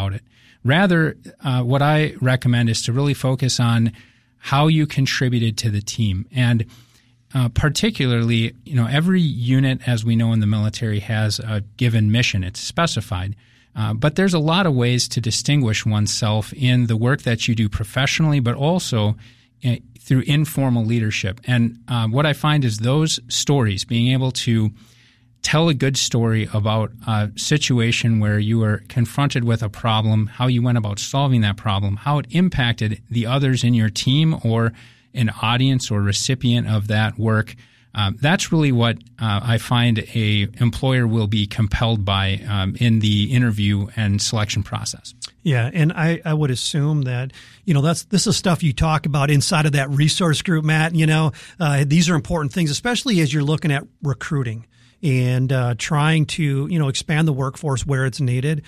about it. Rather, what I recommend is to really focus on how you contributed to the team. And particularly, every unit, as we know in the military, has a given mission. It's specified. But there's a lot of ways to distinguish oneself in the work that you do professionally, but also through informal leadership. And what I find is those stories, being able to tell a good story about a situation where you were confronted with a problem, how you went about solving that problem, how it impacted the others in your team or an audience or recipient of that work. That's really what I find a employer will be compelled by in the interview and selection process. Yeah, and I would assume that, this is stuff you talk about inside of that resource group, Matt. These are important things, especially as you're looking at recruiting and trying to, expand the workforce where it's needed,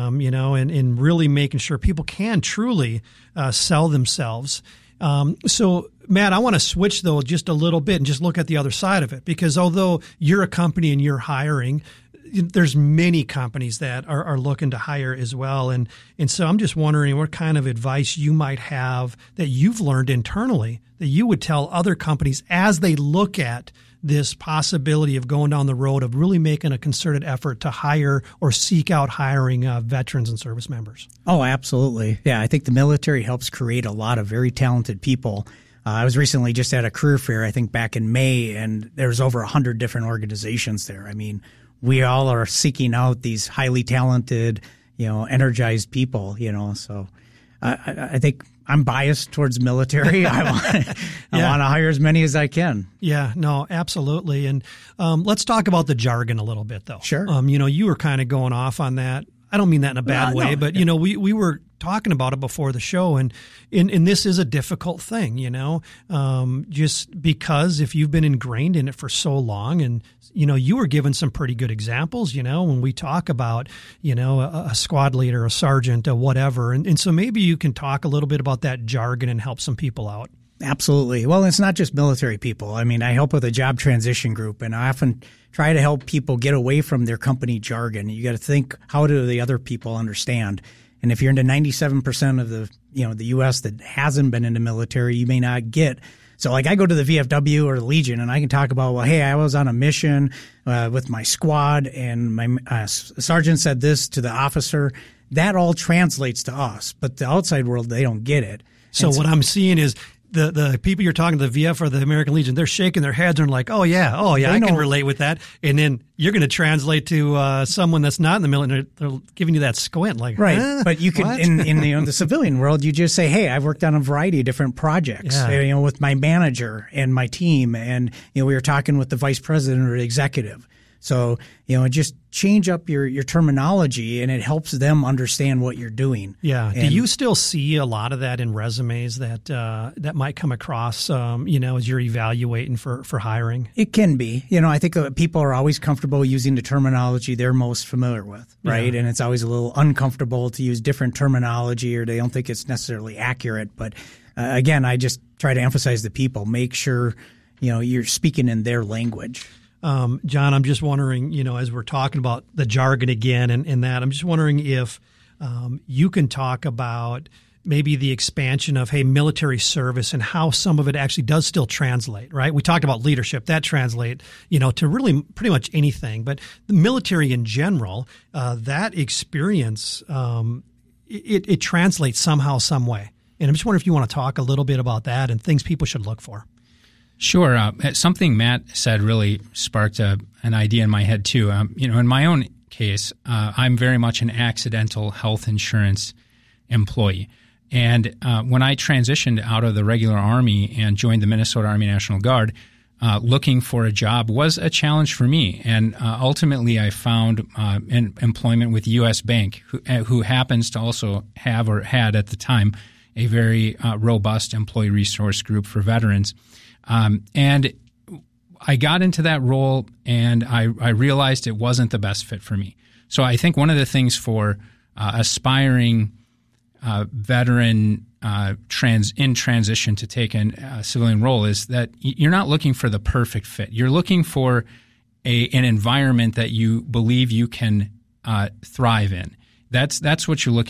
and really making sure people can truly sell themselves. So, Matt, I want to switch, though, just a little bit and just look at the other side of it, because although you're a company and you're hiring, there's many companies that are looking to hire as well. And so I'm just wondering what kind of advice you might have that you've learned internally that you would tell other companies as they look at this possibility of going down the road of really making a concerted effort to hire or seek out hiring veterans and service members. Oh, absolutely. Yeah, I think the military helps create a lot of very talented people. I was recently just at a career fair, I think back in May, and there's over 100 different organizations there. I memean, we all are seeking out these highly talented, energized people, so I think I'm biased towards military. I want to hire as many as I can. Yeah, no, absolutely. And let's talk about the jargon a little bit, though. Sure. You were kind of going off on that. I don't mean that in a bad way, but we were talking about it before the show, and this is a difficult thing, just because if you've been ingrained in it for so long, and you were given some pretty good examples, when we talk about, a squad leader, a sergeant, a whatever, and so maybe you can talk a little bit about that jargon and help some people out. Absolutely. Well, it's not just military people. I mean, I help with a job transition group, and I often try to help people get away from their company jargon. You got to think, how do the other people understand? And if you're into 97% of the U.S. that hasn't been in the military, you may not get. So like I go to the VFW or the Legion and I can talk about, well, hey, I was on a mission with my squad and my sergeant said this to the officer. That all translates to us, but the outside world, they don't get it. So what I'm seeing is the people you're talking to, the VF or the American Legion, they're shaking their heads and like, oh yeah, I can relate with that. And then you're going to translate to someone that's not in the military. They're giving you that squint, like, right. But you can in the civilian world, you just say, hey, I've worked on a variety of different projects, with my manager and my team, and we were talking with the vice president or the executive. So, just change up your terminology and it helps them understand what you're doing. Yeah. Do you still see a lot of that in resumes that might come across, as you're evaluating for hiring? It can be. I think people are always comfortable using the terminology they're most familiar with, right? Yeah. And it's always a little uncomfortable to use different terminology or they don't think it's necessarily accurate. But again, I just try to emphasize the people. Make sure, you're speaking in their language. John, I'm just wondering, as we're talking about the jargon again and that, I'm just wondering if you can talk about maybe the expansion of, hey, military service and how some of it actually does still translate, right? We talked about leadership. That translate, to really pretty much anything. But the military in general, that experience, it translates somehow, some way. And I'm just wondering if you want to talk a little bit about that and things people should look for. Sure. Something Matt said really sparked an idea in my head, too. In my own case, I'm very much an accidental health insurance employee. And when I transitioned out of the regular Army and joined the Minnesota Army National Guard, looking for a job was a challenge for me. And ultimately, I found employment with U.S. Bank, who happens to also have or had at the time a very robust employee resource group for veterans. And I got into that role and I realized it wasn't the best fit for me. So I think one of the things for aspiring veteran in transition to take a civilian role is that you're not looking for the perfect fit. You're looking for an environment that you believe you can thrive in. That's what you're looking